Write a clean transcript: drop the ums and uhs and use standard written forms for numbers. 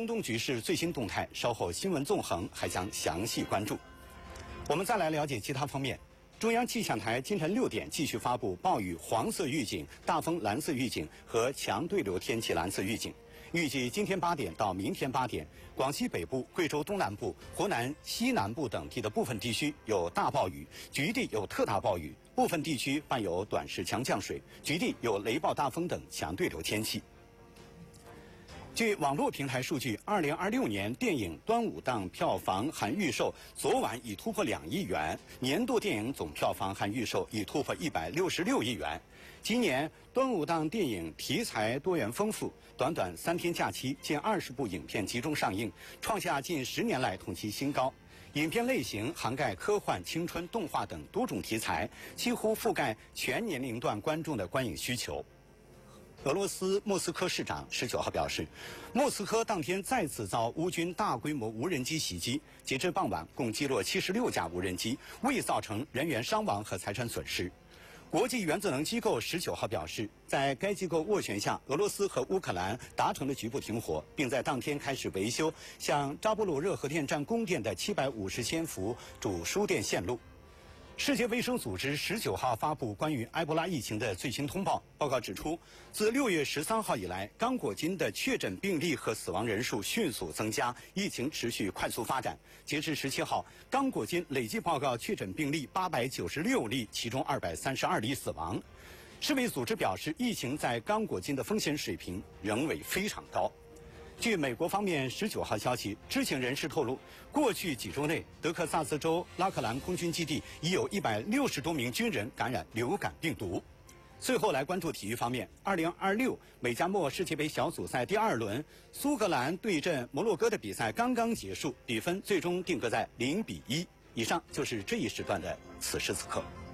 东局势最新动态，稍后新闻纵横还将详细关注。我们再来了解其他方面。中央气象台今晨6点继续发布暴雨黄色预警、大风蓝色预警和强对流天气蓝色预警。预计今天8点到明天8点，广西北部、贵州东南部、湖南西南部等地的部分地区有大暴雨，局地有特大暴雨，部分地区伴有短时强降水，局地有雷暴大风等强对流天气。据网络平台数据，2026年电影端午档票房含预售昨晚已突破2亿元，年度电影总票房含预售已突破166亿元。今年端午档电影题材多元丰富，短短3天假期，近20部影片集中上映，创下近10年来同期新高。影片类型涵盖科幻、青春、动画等多种题材，几乎覆盖全年龄段观众的观影需求。俄罗斯莫斯科市长19号表示，莫斯科当天再次遭乌军大规模无人机袭击，截至傍晚共击落76架无人机，未造成人员伤亡和财产损失。国际原子能机构19号表示，在该机构斡旋下，俄罗斯和乌克兰达成了局部停火，并在当天开始维修向扎波罗热核电站供电的750千伏主输电线路。世界卫生组织19号发布关于埃博拉疫情的最新通报。报告指出，自6月13号以来，刚果金的确诊病例和死亡人数迅速增加，疫情持续快速发展。截至17号，刚果金累计报告确诊病例896例，其中232例死亡。世卫组织表示，疫情在刚果金的风险水平仍为非常高。据美国方面19号消息，知情人士透露，过去几周内，德克萨斯州拉克兰空军基地已有160多名军人感染流感病毒。最后来关注体育方面，2026美加墨世界杯小组赛第2轮，苏格兰对阵摩洛哥的比赛刚刚结束，比分最终定格在0-1。以上就是这一时段的此时此刻。